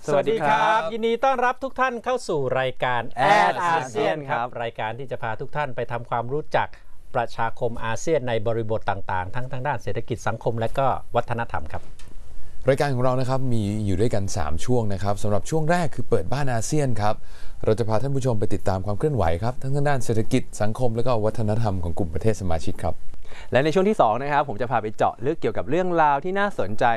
สวัสดีครับยินดีต้อนรับทุกท่านเข้าสู่รายการ Add อาเซียนครับรายการที่จะพาทุกท่านไปทำความรู้จักประชาคมอาเซียนในบริบทต่างๆทั้งทางด้านเศรษฐกิจสังคมและก็วัฒนธรรมครับรายการของเรานะครับมีอยู่ด้วยกัน3ช่วงนะครับสำหรับช่วงแรกคือเปิดบ้านอาเซียนครับเราจะพาท่านผู้ชมไปติดตามความเคลื่อนไหวครับทั้งทางด้านเศรษฐกิจสังคมและก็วัฒนธรรมของกลุ่มประเทศสมาชิกครับและในช่วงที่2นะครับผมจะพาไปเจาะลึกเกี่ยวกับเรื่องราวที่น่าสนใจ